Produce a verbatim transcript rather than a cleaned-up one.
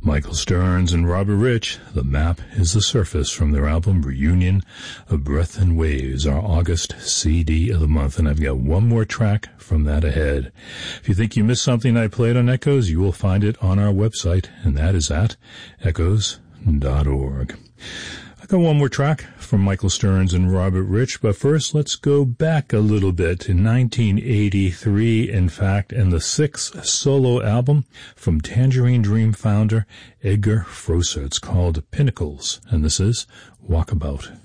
Michael Stearns and Robert Rich, The Map is the Surface, from their album Reunion of Breath and Waves, our August C D of the month. And I've got one more track from that ahead. If you think you missed something I played on Echoes, you will find it on our website, and that is at echoes dot org. I got one more track from Michael Stearns and Robert Rich, but first let's go back a little bit. In nineteen eighty-three, in fact, and the sixth solo album from Tangerine Dream founder Edgar Froese. It's called Pinnacles, and this is Walkabout.